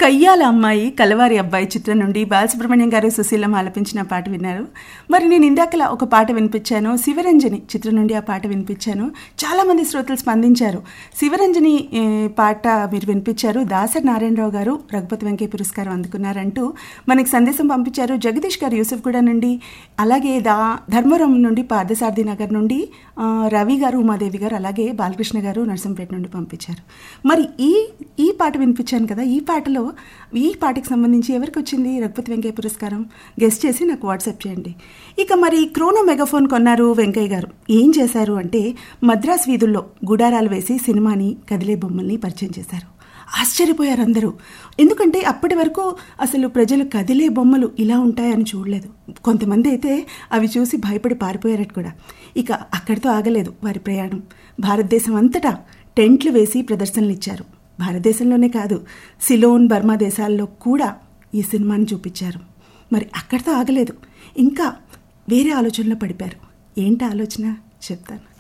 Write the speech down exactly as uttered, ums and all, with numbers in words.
కయ్యాల అమ్మాయి కలవారి అబ్బాయి చిత్రం నుండి బాలసుబ్రహ్మణ్యం గారు సుశీలం ఆలపించిన పాట విన్నారు. మరి నేను ఇందాకలా ఒక పాట వినిపించాను, శివరంజని చిత్రం నుండి ఆ పాట వినిపించాను. చాలామంది శ్రోతలు స్పందించారు. శివరంజని పాట మీరు వినిపించారు, దాసరి నారాయణరావు గారు రఘుపతి వెంకయ్య పురస్కారం అందుకున్నారంటూ మనకి సందేశం పంపించారు. జగదీష్ గారు యూసుఫ్గూడ నుండి, అలాగే దా ధర్మవరం నుండి పార్థసారథి నగర్ నుండి రవి గారు, ఉమాదేవి గారు, అలాగే బాలకృష్ణ గారు నర్సంపేట నుండి పంపించారు. మరి ఈ ఈ పాట వినిపించాను కదా, ఈ పాటలో ఈ పాటకి సంబంధించి ఎవరికి వచ్చింది రఘుపతి వెంకయ్య పురస్కారం గెస్ట్ చేసి నాకు వాట్సాప్ చేయండి. ఇక మరి క్రోనో మెగాఫోన్ కొన్నారు వెంకయ్య గారు. ఏం చేశారు అంటే మద్రాస్ వీధుల్లో గుడారాలు వేసి సినిమాని, కదిలే బొమ్మల్ని పరిచయం చేశారు. ఆశ్చర్యపోయారు అందరూ. ఎందుకంటే అప్పటి వరకు అసలు ప్రజలు కదిలే బొమ్మలు ఇలా ఉంటాయని చూడలేదు. కొంతమంది అయితే అవి చూసి భయపడి పారిపోయారట కూడా. ఇక అక్కడితో ఆగలేదు వారి ప్రయాణం. భారతదేశం అంతటా టెంట్లు వేసి ప్రదర్శనలు ఇచ్చారు. భారతదేశంలోనే కాదు, సిలోన్, బర్మా దేశాల్లో కూడా ఈ సినిమాని చూపించారు. మరి అక్కడితో ఆగలేదు, ఇంకా వేరే ఆలోచనలో పడిపారు. ఏంటి ఆలోచన చెప్తాను.